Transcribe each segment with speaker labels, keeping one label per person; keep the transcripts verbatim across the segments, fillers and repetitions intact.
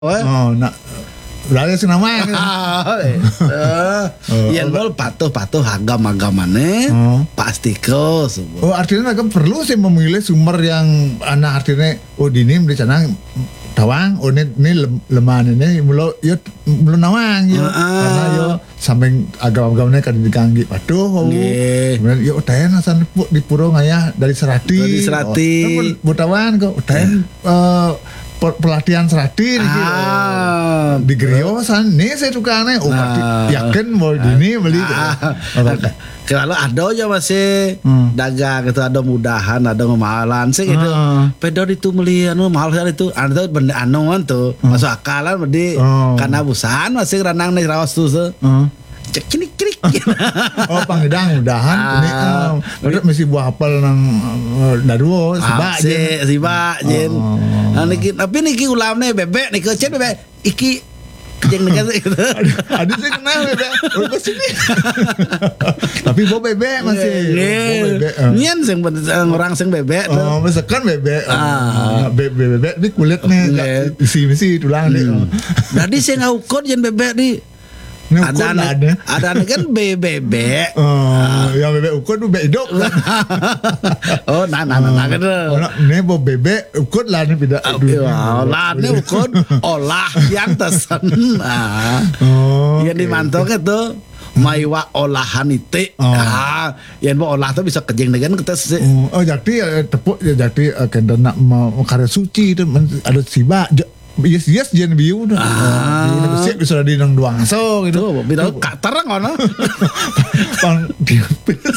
Speaker 1: Oh, nak berarti sing nama
Speaker 2: Yen bol patuh-patuh agam-agamane pastiko.
Speaker 1: Oh, artinya kan perlu sih memilih sumber yang anak artinya oh dini di sana tawang, oh ini, ini lemah ini mulu yo mulu nawang yo karena yo samping agam-agamane kan diganggi patuh kemudian yo utayan asan di puro ngaya dari serati
Speaker 2: dari serati
Speaker 1: butawan kok utayan pelatihan serati
Speaker 2: ah,
Speaker 1: di Grio san nih saya suka aneh oh nah, yakin mau ini beli
Speaker 2: kalau ada aja masih hmm. dagang gitu ada mudahan ada ngemahalan sih gitu hmm. pedor itu beli anu mahal sekali itu anu benda anu tuh hmm. masuk akalan berarti hmm. karena busan masih renang nih rawas tuh hmm. cek kini krik
Speaker 1: oh pangedang mudahan ini berarti mesti buah apel nang daruo
Speaker 2: sibak jen sibak jen tapi niki ulamnya bebek niki cek bebek iki kejeng dengan gitu
Speaker 1: ada sih kenal bebek oh sini tapi bawa bebek masih
Speaker 2: bebek nyen sing orang sing bebek
Speaker 1: oh misalkan bebek bebek bebek ini kulitnya isi isi tulang nih
Speaker 2: jadi saya nggak ukur jen bebek nih ada ada ada kan bebek
Speaker 1: oh yang bebek ukur tuh bebek hidup
Speaker 2: oh nah nah nah gitu
Speaker 1: ini bawa bebek ukur lah ini beda
Speaker 2: olah ini ukur olah yang tesen yang dimantau itu maiwa olahan itu ah yang mau olah tuh bisa kejeng dengan kita
Speaker 1: oh jadi tepuk jadi kena nak mau karya suci itu ada sibak yes yes jen biu dah. Ah, siap bisa di nang doang so gitu.
Speaker 2: Bida katerang ono.
Speaker 1: Pang diupis.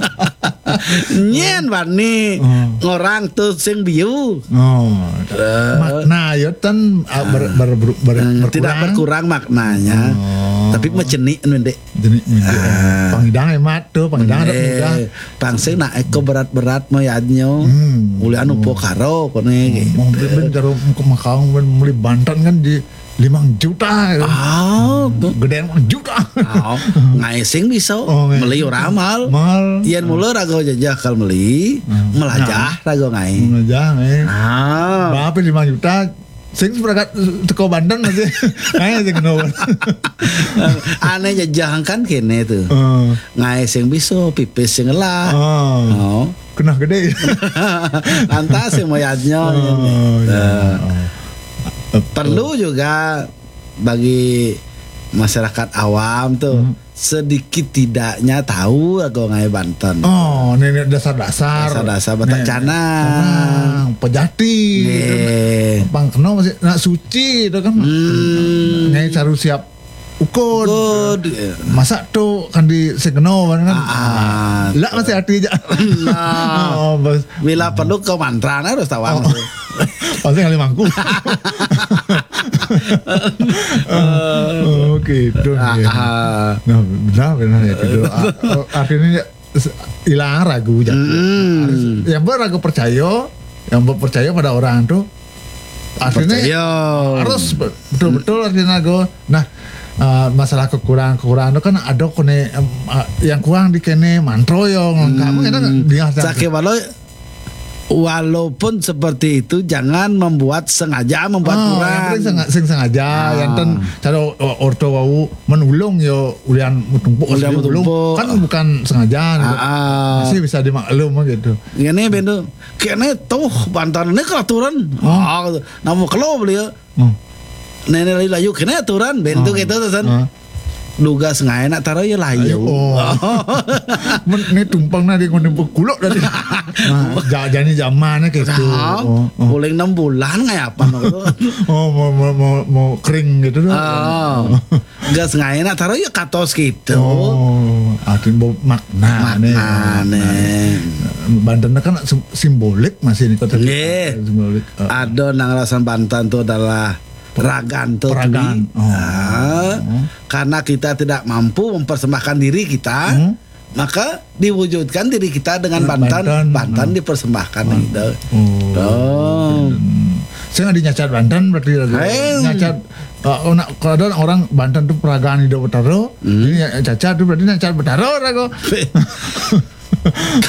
Speaker 2: Nyen bani ngorang tuh sing biu.
Speaker 1: Oh. Makna ya tan ber, ber, ber, ber, berkurang.
Speaker 2: Tidak berkurang maknanya. Tapi mejenik ndek.
Speaker 1: Jenik pangidang hemat tuh, pangidang ada mudah.
Speaker 2: Pangsing nak eko berat-berat moyanyo. Uli anu po karo kone.
Speaker 1: Mau ben karo kemakang beli Banten kan di lima juta
Speaker 2: ah
Speaker 1: gedean lima juta
Speaker 2: oh ngaising bisa oh, meli orang mal
Speaker 1: mal
Speaker 2: yen mulu rago jajah kal meli hmm. melajah nah, rago ngai
Speaker 1: melajah ngai
Speaker 2: ah
Speaker 1: berapa lima juta sing berangkat teko Banten masih ngai sing kena
Speaker 2: aneh jajah kan kene tuh
Speaker 1: uh.
Speaker 2: ngaising bisa pipis sing lah
Speaker 1: uh. oh kena gede
Speaker 2: lantas sing moyadnya
Speaker 1: oh, ya.
Speaker 2: perlu juga bagi masyarakat awam tuh hmm. sedikit tidaknya tahu agak ngai Banten.
Speaker 1: Oh, ini dasar-dasar.
Speaker 2: Dasar-dasar Batak
Speaker 1: Canang, Pejati, Bang Keno masih nak suci itu kan. Hmm. Ngai caru siap ukur. Masa tuh kan di Segeno kan.
Speaker 2: Ah,
Speaker 1: lah masih hati aja.
Speaker 2: Nah, oh, bila perlu ke mantra harus tawang. Oh.
Speaker 1: Pasti kali mangku. Oh gitu ya. Nah benar benar ya gitu. Akhirnya hilang ragu jadi. Yang beragu percaya, yang percaya pada orang tuh akhirnya harus betul-betul artinya go. Nah masalah kekurangan kekurangan itu kan ada kone yang kurang di kene mantro yang kamu enak dia
Speaker 2: sakit walau walaupun seperti itu jangan membuat sengaja membuat
Speaker 1: oh,
Speaker 2: kurang
Speaker 1: yang sing sengaja ah. Yang ten cara orto wau menulung yo ulian mutumpuk
Speaker 2: ulian mutumpuk
Speaker 1: kan bukan sengaja
Speaker 2: ah, ah.
Speaker 1: Masih bisa dimaklum gitu
Speaker 2: ini bendu kene tuh Banten ini kelaturan oh. Namun kalau beliau oh. Nenek layu kene aturan bentuk oh. Gitu tesan oh. Duga sengaja nak taruh ya layu.
Speaker 1: Oh. Ini tumpang nanti ngonempuk kuluk dari. Jadi zamannya kayak gitu.
Speaker 2: Boleh enam bulan kayak apa?
Speaker 1: Oh mau mau mau mau kering gitu tuh.
Speaker 2: Oh. Gak sengaja nak taruh ya katos gitu.
Speaker 1: Oh. Artinya makna.
Speaker 2: Makna nih.
Speaker 1: Banten kan simbolik masih ini kata.
Speaker 2: Simbolik. Ada nang alasan Banten itu adalah peragan tuh
Speaker 1: peragan oh.
Speaker 2: Nah, oh. Karena kita tidak mampu mempersembahkan diri kita hmm? Maka diwujudkan diri kita dengan Banten Banten, Banten oh. Dipersembahkan oh. Gitu
Speaker 1: oh. Oh. Saya nggak dinyacat Banten berarti hey. Nyacat uh, kalau orang Banten tuh peragaan di Betaro hmm. Ini cacat tuh berarti nyacat Betaro rago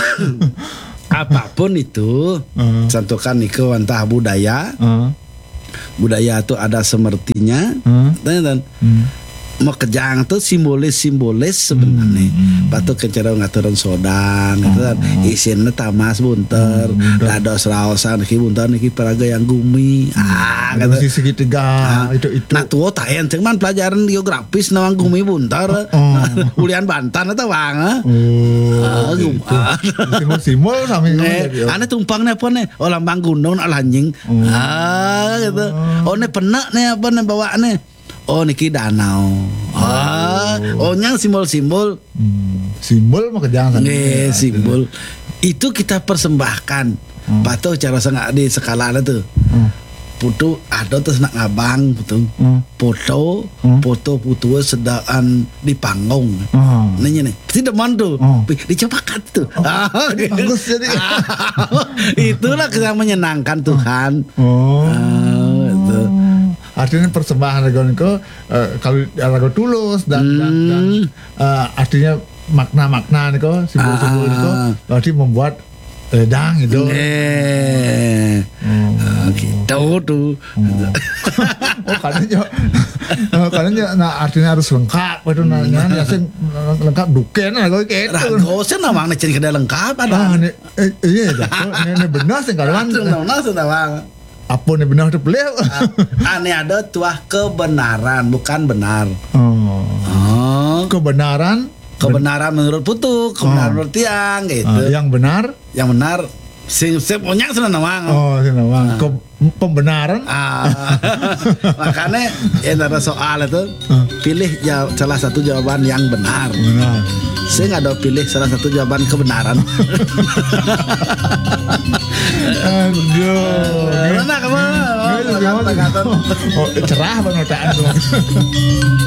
Speaker 2: apapun itu uh. Contohkan itu entah budaya uh. budaya itu ada semertinya.
Speaker 1: Hmm.
Speaker 2: Dan
Speaker 1: Hmm.
Speaker 2: mau kejang tuh simbolis-simbolis sebenarnya.
Speaker 1: Hmm.
Speaker 2: Batu kecerong ngaturan sodan gitu kan. Isinnya tamas bunter, dados raosan niki bunter niki peraga yang gumi. Ah,
Speaker 1: Ada
Speaker 2: kata.
Speaker 1: sisi segitiga itu itu.
Speaker 2: Nah tuh tayan cuman pelajaran geografis nawang gumi bunter. Ulian Bantan atau bang.
Speaker 1: Oh,
Speaker 2: Ah,
Speaker 1: gitu.
Speaker 2: gum-
Speaker 1: Simbol-simbol sami
Speaker 2: Eh, aneh tumpangnya apa nih? Oh lambang gunung al anjing. Ah gitu. Oh nih penak nih apa nih bawaannya? Oh niki danau. Ah, oh nyang simbol-simbol.
Speaker 1: Hmm, simbol mah kejang sami.
Speaker 2: Nggih, simbol. Itu kita persembahkan. Patuh cara sangat di skala itu.
Speaker 1: Hmm.
Speaker 2: Putu ada terus nak ngabang putu.
Speaker 1: Hmm.
Speaker 2: Foto,
Speaker 1: Hmm.
Speaker 2: foto putu sedaan di panggung.
Speaker 1: Ah.
Speaker 2: Nanya nih, tidak mantu,
Speaker 1: Oh.
Speaker 2: dicobakan tuh. Ah,
Speaker 1: bagus jadi.
Speaker 2: itulah kita menyenangkan Tuhan.
Speaker 1: Oh.
Speaker 2: Ah, itu.
Speaker 1: Artinya persembahan lagu itu eh, kalau lagu tulus dan, dan, dan
Speaker 2: Hmm.
Speaker 1: eh, artinya makna-makna itu simbol-simbol
Speaker 2: Ah.
Speaker 1: itu berarti membuat ledang itu.
Speaker 2: Eh,
Speaker 1: Oh.
Speaker 2: ah, gitu tuh.
Speaker 1: Oh katanya oh, katanya nah artinya harus lengkap itu nanya ya sing lengkap duken lagu gitu.
Speaker 2: Rago sih namang necen kada lengkap
Speaker 1: Ah,
Speaker 2: ada.
Speaker 1: ini eh, iya dah. Ini ini benar sih kawan.
Speaker 2: Langsung langsung namang.
Speaker 1: Apa nih benar itu beliau?
Speaker 2: Aneh ada tuah kebenaran bukan benar.
Speaker 1: Oh.
Speaker 2: Oh,
Speaker 1: Kebenaran
Speaker 2: kebenaran menurut putu, kebenaran
Speaker 1: Oh.
Speaker 2: menurut tiang gitu.
Speaker 1: ah, yang benar.
Speaker 2: Yang benar sing sing punya sana namang.
Speaker 1: Oh, sih nama. Ke- pembenaran.
Speaker 2: Ah, makanya ya ada soal itu
Speaker 1: Ah.
Speaker 2: pilih ya salah satu jawaban yang benar.
Speaker 1: Benar.
Speaker 2: Saya nggak ada pilih salah satu jawaban kebenaran.
Speaker 1: Aduh.
Speaker 2: Mana kamu?
Speaker 1: Oh, cerah banget tuh.